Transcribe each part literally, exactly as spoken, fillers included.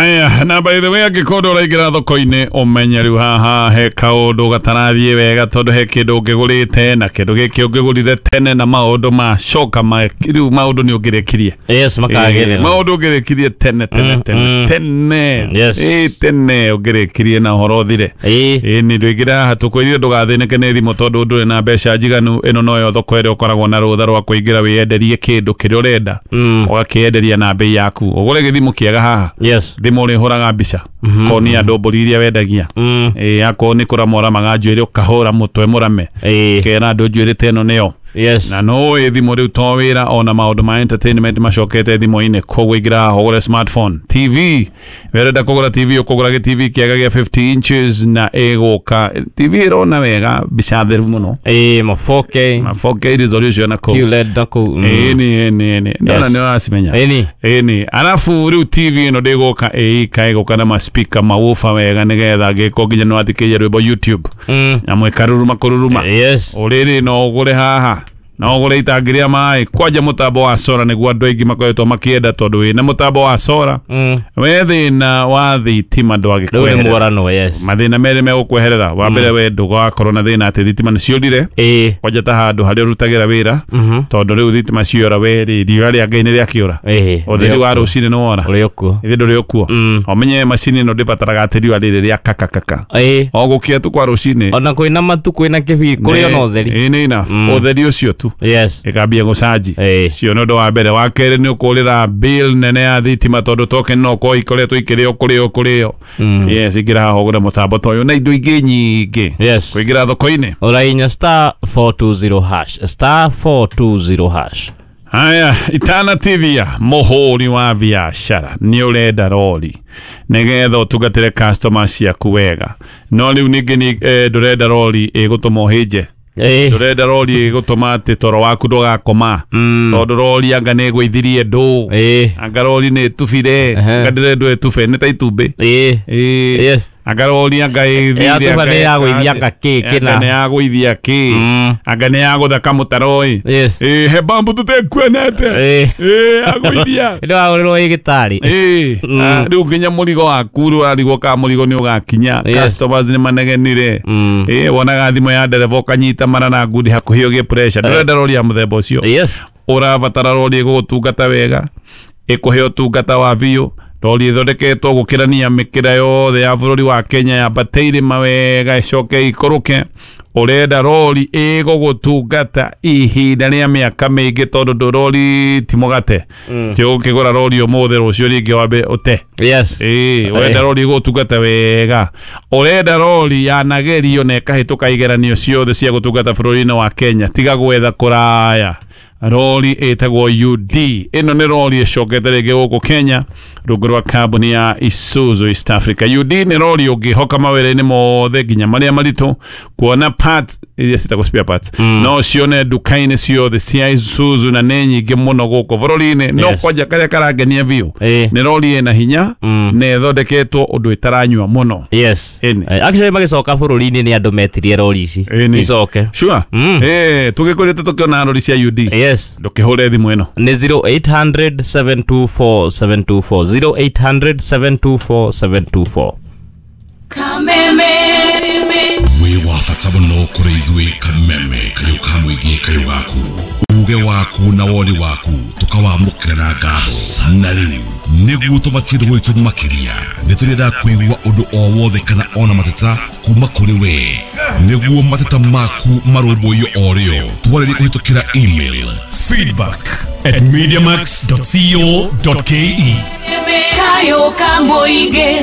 Aya, na by the way agikodo raigira thoko-ini umenye riu haha he kaundu gatarathie wega tondu he kindu ngigurite na kindu giki ngigurire tene na maundu ma coka ma riu maundu ni ungirekirie. Yes, makagire. Maundu ungirekirie tene tene tene tene. Yes. Eh tene ungirekirie na horo thire. Eh ni nduigira hatukwirire ndugathinike ni thimu tondu nduri na mbeca njiganu ino noyo thoko ire ukoragwo na rutha rwa kuingira wienderie kindu kiri urenda ugakienderia na bei yaku ugure githimu kiega haha. Yes. Thimu ri huraga mbica koni andu mburi iria wendagia eh ako ni kuramora magajwire ukahura mutwe murame kera andu njwirite ino niyo. Yes. Na no thimu riu to wira ona maundu ma entertainment macokete thimu-ini koguo igira hogore smartphone T V werenda kugura T V ukugura gi T V kiega gia fifty inches na egoka T V irona wega mbica theru muno eh ma four K ma four K resolution na ko Q L E D dako eh ni ni ni ndona ni wasimenya eh ni eh ni alafu riu T V ino ndegoka eh kaegoka na ma speaker ma woofer wega nigetha giko nginya no athikiria rwimbo YouTube nyamwe karuruma kururuma. Yes. Uriri no ugure haha na ugure itangiria mai kwaja mutambo wa solar niguo andu aingi makoretwo makienda tondu wina mutambo wa solar we thina wa thitima ndwagikweherera ni mworano. Yes. mathina meri megukweherera wa mbere we ndugakorwo na thina ati thitima ni ciurire eh kwaja ta handu hari urutagira wira tondu riu thitima ciora we riria ria ngai ni ria kiura eh utheri wa rucini no wora uri okuo ithindu ri okuo omenye macini no ndibataraga ati riu riri ria kakakaka eh ogukia tu kwa rucini ona kwina matu kwina kibiri kuri ona utheri eh ni enough utheri ucio tu. Yes. Ikambia gucaji cio no ndo wa mbere wa kere ni ukurira bill nene ya thitima tondu token no ko ikoretwo ikirio kurio kurio. Yes, igira hogora mutambo toyo na indo ingi nyingi. Yes. Kuigira thoko-ini urainya star four two zero hash star four two zero hash. Haya, Itana T V ya muhuri wa biashara ni urenda rori nigetha utungatire customers yaku wega no riu ningi ni ndurenda rori igutuma uhije eh ndurenda rori igutuma ati toro waku ndugakoma tondu rori anga ni gweithirie ndu eh anga rori ni tufire anga ndirendwo etufe ni ta itumbi eh eh yes anga rori anga ithire anga ni ya gweithia anga ki kina ni ya gweithia ki anga ni ya guthaka mutaroi yes eh he bambu tutekwenete eh eh agweithia ndo auriro igitari eh riu nginya murigo waku ru arigwo ka murigo ni ugakinya customers ni manegenire eh wonaga thimo ya ndereva kanyita marana ngudi hakuhio gi pressure ndurenda rori ya muthemba ucio. Yes. Urabatara rori igutungata wega ikuhe utungata wa biu rori ithondeketwo gukirania mikira yothe ya bururi wa Kenya ya bateiri mawega icoke ikuruke urenda rori igugutungata ihinda ria miaka mingi tondu ndo rori timugate ti ukigura rori umuthi rucio ringi wambe ute. Yes. Eh urenda rori igutungata wega urenda rori yanagerio na ikahituka igeranio ciothe cia gutungata bururi-ini wa Kenya tiga gwetha kuraya rori etagwo U D ino ni rori icokete ringi guku Kenya rungu rwa kambuni ya Isuzu East Africa. U D ni rori ungihoka mawira-ini mothe nginya maria maritu kuona parts iria citagwo spare parts no cione nduka-ini ciothe cia Isuzu na nĩ nyingĩ muno guku bururi-ini no kwanja karia karangenia biu ni rori ina hinya na ithondeketwo undu itaranyua muno. Yes. Actually magicoka bururi-ini ni andu metirie rori ici icoke sure eh tugikurite tukiona rori cia U D. Yes. Ndukihure thimu ino ni zero eight hundred seven two four seven two four zero eight hundred seven two four seven two four. Kameme we wafata muno kuri ithui Kameme kayo kamwigi kayo gaku uge waku na woni waku tukawamukira na ngatho na riu niguo tumatire gwitu makiria niturenda kuigua undu o wothe kana ona mateta kuma kuri we niguo mateta maku marumbuyo orio twariri kuhitukira email feedback at mediamax dot co dot ke. kayo kamboige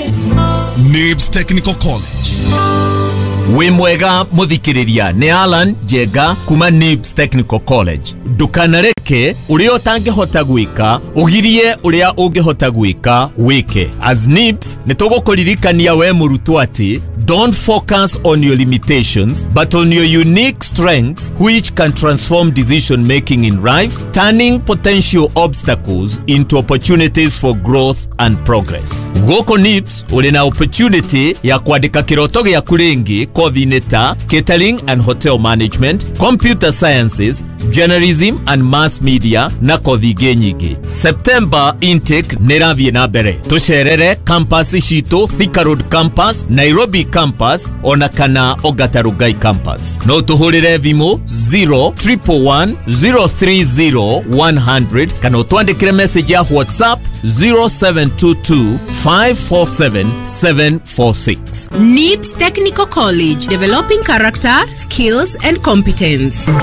Nibs Technical College. We mwega muthikiriria ni Alan Jega kuma Nibs Technical College. Ndukanareke uria utangihota gwika ugirie uria ungihota gwika wike. As Nibs nitugukuririkania we murutwo ati don't focus on your limitations but on your unique strengths which can transform decision making in life, turning potential obstacles into opportunities for growth and progress. Goko N I P S ulina opportunity ya kuandika kiroto gya kurengi kothi neta catering and hotel management, computer sciences, journalism and mass media na kothi genyigi. September intake neravie na mbere. Tusherere campus shito Thika Road campus, Nairobi campus ona kana Ogatarugai campus. No tuhurire vimo zero triple one zero three zero one hundred kana utwandikire message ya WhatsApp zero seven two two five four seven seven four six. N I P S Technical College, developing character, skills and competence.